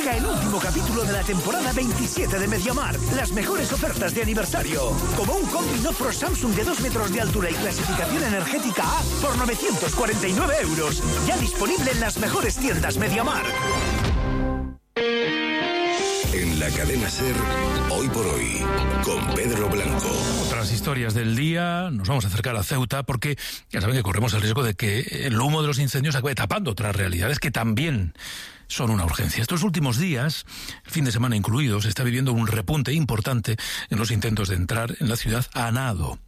Llega el último capítulo de la temporada 27 de MediaMarkt. Las mejores ofertas de aniversario. Como un combi Nord Pro Samsung de 2 metros de altura y clasificación energética A por 949 euros. Ya disponible en las mejores tiendas MediaMarkt. En la cadena SER, Hoy por Hoy, con Pedro Blanco. Otras historias del día, nos vamos a acercar a Ceuta porque ya saben que corremos el riesgo de que el humo de los incendios acabe tapando otras realidades que también son una urgencia. Estos últimos días, el fin de semana incluido, se está viviendo un repunte importante en los intentos de entrar en la ciudad a nado.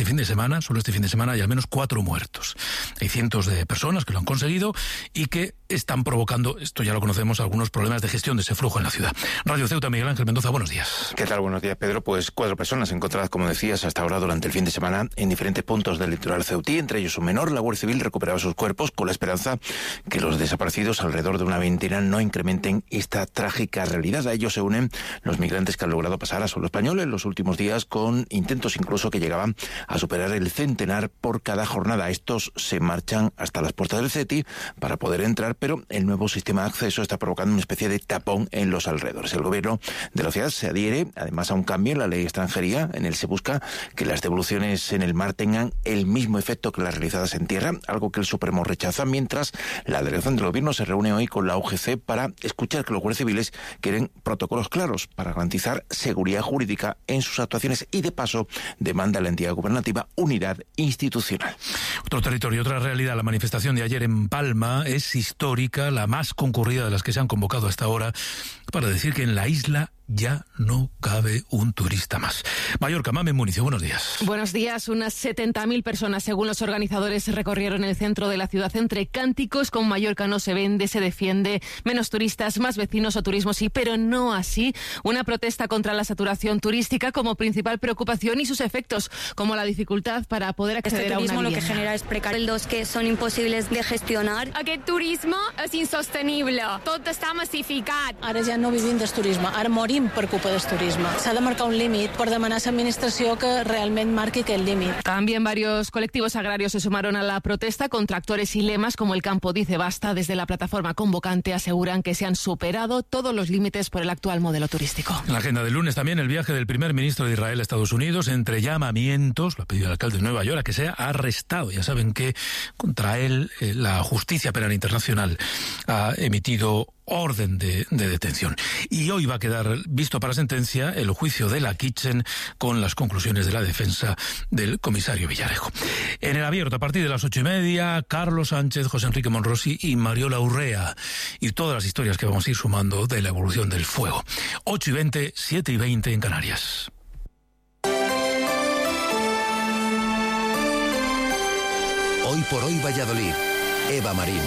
Solo este fin de semana, hay al menos 4 muertos. Hay cientos de personas que lo han conseguido y que están provocando, esto ya lo conocemos, algunos problemas de gestión de ese flujo en la ciudad. Radio Ceuta, Miguel Ángel Mendoza, buenos días. ¿Qué tal? Buenos días, Pedro. Pues 4 personas encontradas, como decías, hasta ahora durante el fin de semana en diferentes puntos del litoral ceutí. Entre ellos un menor. La Guardia Civil recuperaba sus cuerpos con la esperanza que los desaparecidos, alrededor de una veintena, no incrementen esta trágica realidad. A ellos se unen los migrantes que han logrado pasar a suelo español en los últimos días, con intentos incluso que llegaban a superar el centenar por cada jornada. Estos se marchan hasta las puertas del CETI para poder entrar, pero el nuevo sistema de acceso está provocando una especie de tapón en los alrededores. El gobierno de la ciudad se adhiere además a un cambio en la ley de extranjería. En él se busca que las devoluciones en el mar tengan el mismo efecto que las realizadas en tierra, algo que el Supremo rechaza, mientras la delegación del gobierno se reúne hoy con la UGC para escuchar que los guardias civiles quieren protocolos claros para garantizar seguridad jurídica en sus actuaciones y, de paso, demanda a la entidad gubernativa unidad institucional. Otro territorio, otra realidad. La manifestación de ayer en Palma es histórica, la más concurrida de las que se han convocado hasta ahora, para decir que en la isla ya no cabe un turista más. Mallorca, Mamen Municio, buenos días. Buenos días. Unas 70.000 personas, según los organizadores, recorrieron el centro de la ciudad entre cánticos con Mallorca no se vende, se defiende, menos turistas, más vecinos o turismo sí, pero no así. Una protesta contra la saturación turística como principal preocupación y sus efectos, como la dificultad para poder acceder a una vivienda. Lo que genera es precarios que son imposibles de gestionar. Aquest turisme és insostenible. Tot està massificat. Ara ja no vivim del turisme, ara morim per culpa del turisme. S'ha de marcar un límit per demanar a l'administració que realment marqui aquest límit. También varios colectivos agrarios se sumaron a la protesta con tractores y lemas como el Campo Dice Basta. Desde la plataforma convocante aseguran que se han superado todos los límites por el actual modelo turístico. En la agenda del lunes también el viaje del primer ministro de Israel a Estados Unidos, entre llamamientos, lo ha pedido el alcalde de Nueva York, a que sea arrestado. Ya saben que contra él la Justicia Penal Internacional ha emitido orden de detención. Y hoy va a quedar visto para sentencia el juicio de la Kitchen con las conclusiones de la defensa del comisario Villarejo. En el abierto, a partir de las 8:30, Carlos Sánchez, José Enrique Monrosi y Mariola Urrea. Y todas las historias que vamos a ir sumando de la evolución del fuego. 8:20, 7:20 en Canarias. Hoy por Hoy Valladolid, Eva Marín.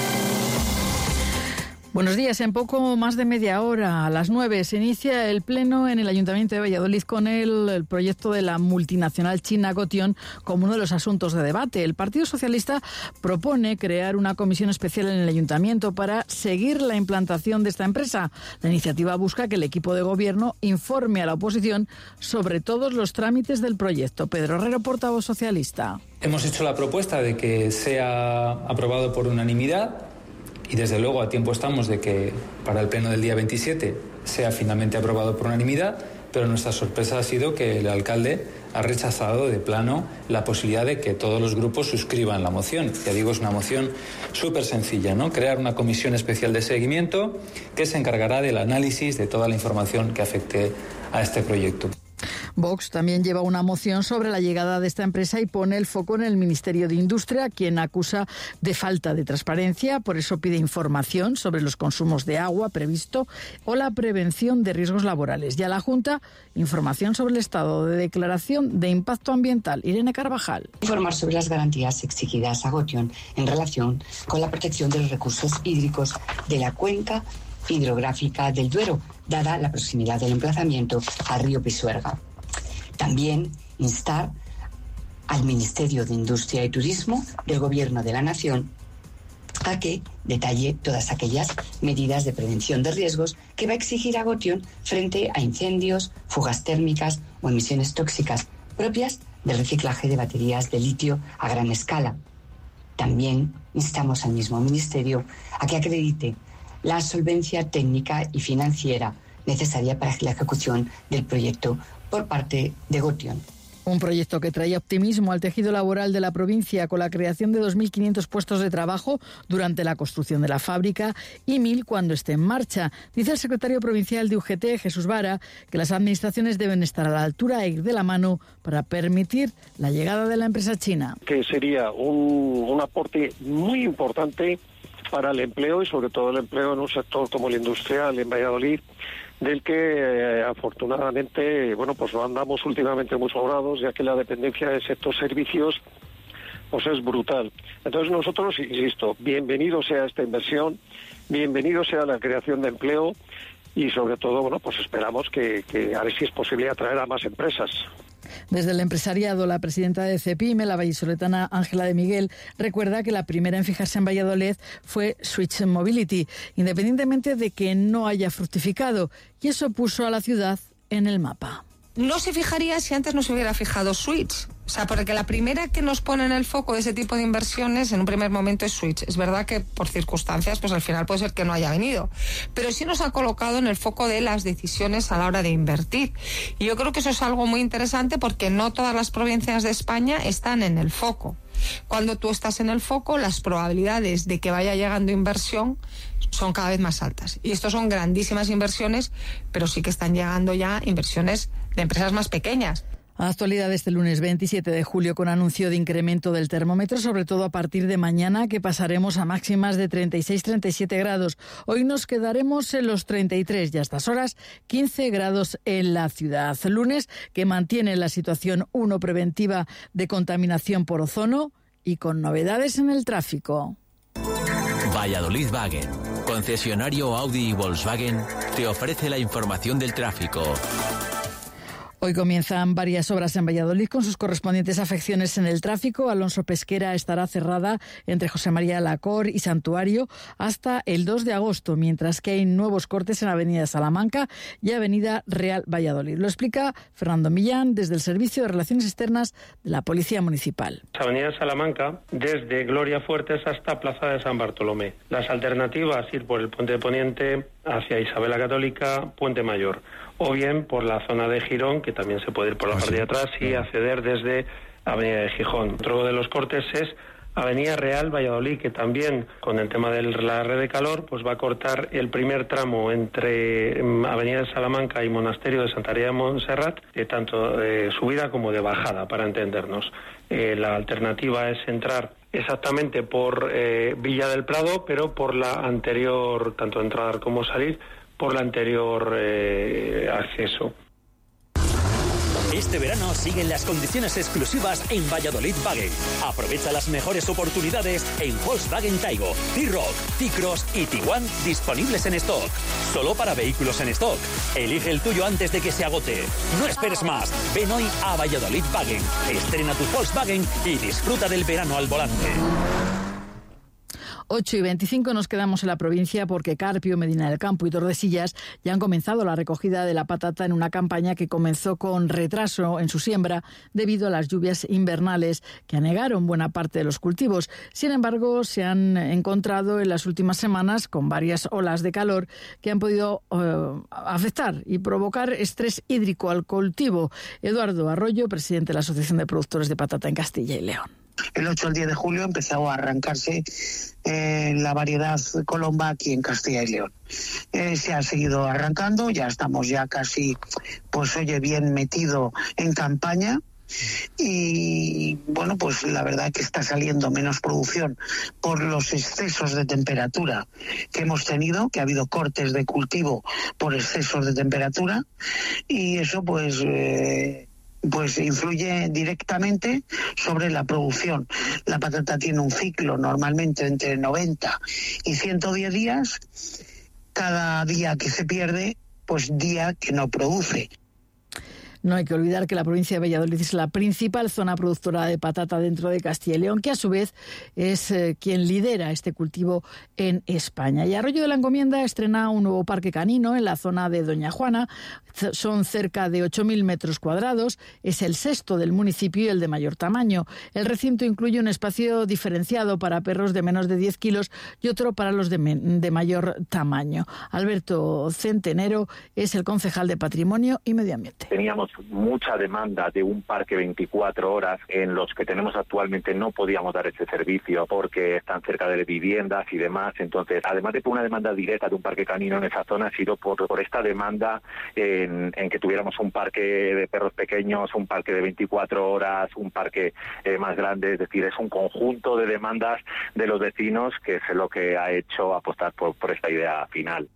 Buenos días. En poco más de media hora, a las 9, se inicia el pleno en el Ayuntamiento de Valladolid con el proyecto de la multinacional china Gotion como uno de los asuntos de debate. El Partido Socialista propone crear una comisión especial en el Ayuntamiento para seguir la implantación de esta empresa. La iniciativa busca que el equipo de gobierno informe a la oposición sobre todos los trámites del proyecto. Pedro Herrero, portavoz socialista. Hemos hecho la propuesta de que sea aprobado por unanimidad. Y desde luego a tiempo estamos de que para el pleno del día 27 sea finalmente aprobado por unanimidad, pero nuestra sorpresa ha sido que el alcalde ha rechazado de plano la posibilidad de que todos los grupos suscriban la moción. Ya digo, es una moción súper sencilla, ¿no? Crear una comisión especial de seguimiento que se encargará del análisis de toda la información que afecte a este proyecto. Vox también lleva una moción sobre la llegada de esta empresa y pone el foco en el Ministerio de Industria, quien acusa de falta de transparencia. Por eso pide información sobre los consumos de agua previsto o la prevención de riesgos laborales. Y a la Junta, información sobre el estado de declaración de impacto ambiental. Irene Carvajal. Informar sobre las garantías exigidas a Gotion en relación con la protección de los recursos hídricos de la cuenca hidrográfica del Duero, dada la proximidad del emplazamiento al río Pisuerga. También instar al Ministerio de Industria y Turismo del Gobierno de la Nación a que detalle todas aquellas medidas de prevención de riesgos que va a exigir a Gotion frente a incendios, fugas térmicas o emisiones tóxicas propias del reciclaje de baterías de litio a gran escala. También instamos al mismo Ministerio a que acredite la solvencia técnica y financiera necesaria para la ejecución del proyecto por parte de Gotion. Un proyecto que traía optimismo al tejido laboral de la provincia con la creación de 2.500 puestos de trabajo durante la construcción de la fábrica y 1.000 cuando esté en marcha. Dice el secretario provincial de UGT, Jesús Vara, que las administraciones deben estar a la altura e ir de la mano para permitir la llegada de la empresa china. Que sería un aporte muy importante para el empleo y sobre todo el empleo en un sector como el industrial en Valladolid, del que afortunadamente, pues no andamos últimamente muy sobrados, ya que la dependencia del sector servicios pues es brutal. Entonces nosotros, insisto, bienvenido sea esta inversión, bienvenido sea la creación de empleo y sobre todo, pues esperamos que a ver si es posible atraer a más empresas. Desde el empresariado, la presidenta de CEPIME, la vallisoletana Ángela de Miguel, recuerda que la primera en fijarse en Valladolid fue Switch Mobility, independientemente de que no haya fructificado, y eso puso a la ciudad en el mapa. No se fijaría si antes no se hubiera fijado Switch. O sea, porque la primera que nos pone en el foco de ese tipo de inversiones en un primer momento es Switch. Es verdad que por circunstancias, pues al final puede ser que no haya venido. Pero sí nos ha colocado en el foco de las decisiones a la hora de invertir. Y yo creo que eso es algo muy interesante porque no todas las provincias de España están en el foco. Cuando tú estás en el foco, las probabilidades de que vaya llegando inversión son cada vez más altas. Y estos son grandísimas inversiones, pero sí que están llegando ya inversiones de empresas más pequeñas. Actualidad este lunes 27 de julio con anuncio de incremento del termómetro, sobre todo a partir de mañana, que pasaremos a máximas de 36-37 grados. Hoy nos quedaremos en los 33 y a estas horas 15 grados en la ciudad. Lunes que mantiene la situación 1 preventiva de contaminación por ozono y con novedades en el tráfico. Valladolid Wagen, concesionario Audi y Volkswagen, te ofrece la información del tráfico. Hoy comienzan varias obras en Valladolid con sus correspondientes afecciones en el tráfico. Alonso Pesquera estará cerrada entre José María Lacor y Santuario hasta el 2 de agosto, mientras que hay nuevos cortes en Avenida Salamanca y Avenida Real Valladolid. Lo explica Fernando Millán desde el Servicio de Relaciones Externas de la Policía Municipal. Avenida Salamanca desde Gloria Fuertes hasta Plaza de San Bartolomé. Las alternativas, ir por el Puente de Poniente hacia Isabel la Católica, Puente Mayor, o bien por la zona de Girón, que también se puede ir por la parte de atrás y acceder desde Avenida de Gijón. Otro de los cortes es Avenida Real Valladolid, que también con el tema de la red de calor pues va a cortar el primer tramo entre Avenida de Salamanca y Monasterio de Santa María de Montserrat, tanto de subida como de bajada, para entendernos. La alternativa es entrar exactamente por Villa del Prado, pero por la anterior, tanto entrar como salir, por la anterior acceso. Este verano siguen las condiciones exclusivas en Valladolid Wagen. Aprovecha las mejores oportunidades en Volkswagen Taigo, T-Roc, T-Cross y Tiguan disponibles en stock. Solo para vehículos en stock. Elige el tuyo antes de que se agote. No esperes más. Ven hoy a Valladolid Wagen. Estrena tu Volkswagen y disfruta del verano al volante. 8:25 nos quedamos en la provincia porque Carpio, Medina del Campo y Tordesillas ya han comenzado la recogida de la patata en una campaña que comenzó con retraso en su siembra debido a las lluvias invernales que anegaron buena parte de los cultivos. Sin embargo, se han encontrado en las últimas semanas con varias olas de calor que han podido afectar y provocar estrés hídrico al cultivo. Eduardo Arroyo, presidente de la Asociación de Productores de Patata en Castilla y León. El 8 al 10 de julio empezó a arrancarse la variedad Colomba aquí en Castilla y León. Se ha seguido arrancando, ya estamos casi, bien metido en campaña. Y bueno, pues la verdad que está saliendo menos producción por los excesos de temperatura que hemos tenido, que ha habido cortes de cultivo por excesos de temperatura, y eso pues influye directamente sobre la producción. La patata tiene un ciclo normalmente entre 90 y 110 días. Cada día que se pierde, pues día que no produce. No hay que olvidar que la provincia de Valladolid es la principal zona productora de patata dentro de Castilla y León, que a su vez es quien lidera este cultivo en España. Y Arroyo de la Encomienda estrena un nuevo parque canino en la zona de Doña Juana. Son cerca de 8.000 metros cuadrados. Es el sexto del municipio y el de mayor tamaño. El recinto incluye un espacio diferenciado para perros de menos de 10 kilos y otro para los de mayor tamaño. Alberto Centenero es el concejal de Patrimonio y Medio Ambiente. Teníamos mucha demanda de un parque 24 horas. En los que tenemos actualmente no podíamos dar ese servicio porque están cerca de viviendas y demás. Entonces, además de por una demanda directa de un parque canino en esa zona, ha sido por esta demanda en que tuviéramos un parque de perros pequeños, un parque de 24 horas, un parque más grande. Es decir, es un conjunto de demandas de los vecinos que es lo que ha hecho apostar por esta idea final.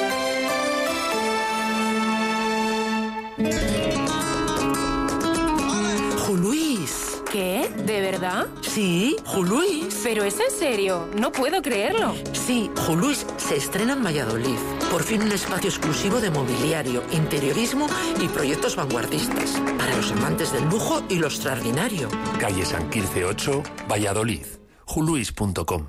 Luis. ¿Qué? ¿De verdad? Sí, Juluis. ¿Pero es en serio? No puedo creerlo. Sí, Juluis se estrena en Valladolid. Por fin un espacio exclusivo de mobiliario, interiorismo y proyectos vanguardistas. Para los amantes del lujo y lo extraordinario. Calle San Quirce 8, Valladolid. Juluis.com.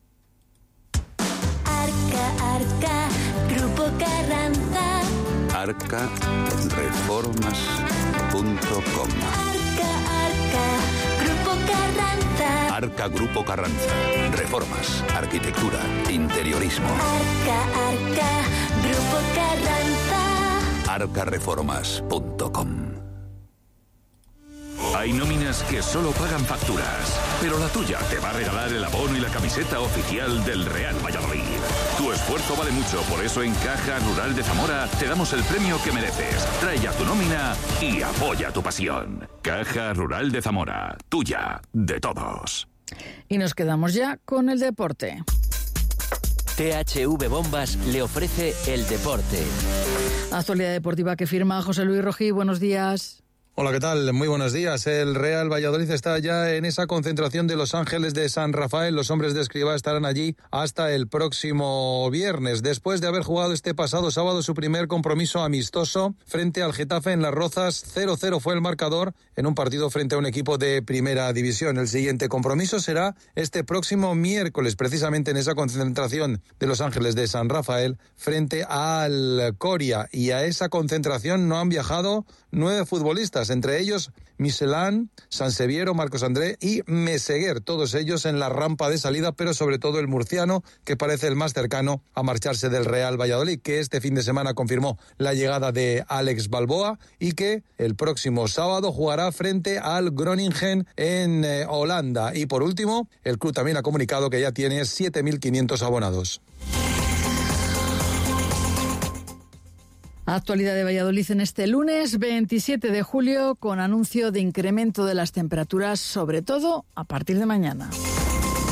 Arca, Grupo Carranza. Arcareformas.com. Grupo Carranza. Arca Grupo Carranza. Reformas, arquitectura, interiorismo. Arca, Grupo Carranza. Arcareformas.com. Hay nóminas que solo pagan facturas, pero la tuya te va a regalar el abono y la camiseta oficial del Real Valladolid. Tu esfuerzo vale mucho, por eso en Caja Rural de Zamora te damos el premio que mereces. Trae ya tu nómina y apoya tu pasión. Caja Rural de Zamora, tuya, de todos. Y nos quedamos ya con el deporte. THV Bombas le ofrece el deporte. Actualidad deportiva que firma José Luis Rojí. Buenos días. Hola, ¿qué tal? Muy buenos días. El Real Valladolid está ya en esa concentración de Los Ángeles de San Rafael. Los hombres de Escribá estarán allí hasta el próximo viernes, después de haber jugado este pasado sábado su primer compromiso amistoso frente al Getafe en Las Rozas. 0-0 fue el marcador en un partido frente a un equipo de primera división. El siguiente compromiso será este próximo miércoles, precisamente en esa concentración de Los Ángeles de San Rafael frente al Coria. Y a esa concentración no han viajado 9 futbolistas, entre ellos Michelán, Sanseviero, Marcos André y Meseguer, todos ellos en la rampa de salida, pero sobre todo el murciano, que parece el más cercano a marcharse del Real Valladolid, que este fin de semana confirmó la llegada de Alex Balboa y que el próximo sábado jugará frente al Groningen en Holanda. Y por último, el club también ha comunicado que ya tiene 7.500 abonados. Actualidad de Valladolid en este lunes 27 de julio con anuncio de incremento de las temperaturas, sobre todo a partir de mañana.